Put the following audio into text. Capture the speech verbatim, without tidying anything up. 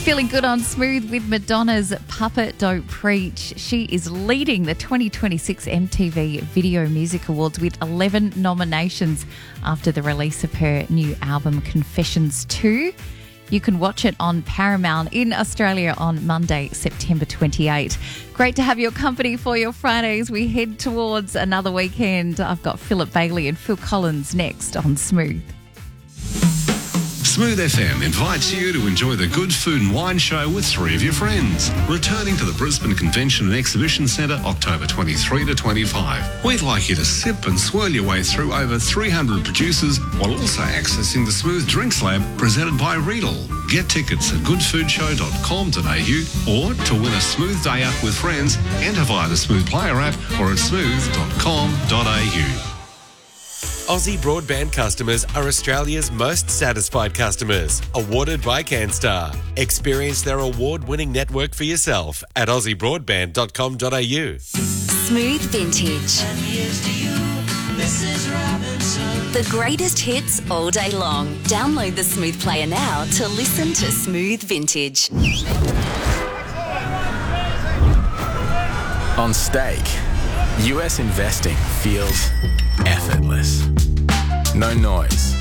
Feeling good on Smooth with Madonna's Puppet Don't Preach. She is leading the twenty twenty-six M T V Video Music Awards with eleven nominations after the release of her new album Confessions two. You can watch it on Paramount in Australia on Monday, September twenty-eighth. Great to have your company for your Fridays. We head towards another weekend. I've got Philip Bailey and Phil Collins next on Smooth. Smooth F M invites you to enjoy the Good Food and Wine Show with three of your friends. Returning to the Brisbane Convention and Exhibition Centre October twenty-third to twenty-fifth. We'd like you to sip and swirl your way through over three hundred producers while also accessing the Smooth Drinks Lab presented by Riedel. Get tickets at good food show dot com dot a u or to win a smooth day out with friends, enter via the Smooth Player app or at smooth dot com dot a u. Aussie Broadband customers are Australia's most satisfied customers. Awarded by CanStar. Experience their award-winning network for yourself at aussie broadband dot com dot a u. Smooth Vintage. The greatest hits all day long. Download the Smooth Player now to listen to Smooth Vintage. On stake, U S investing feels effortless. No noise,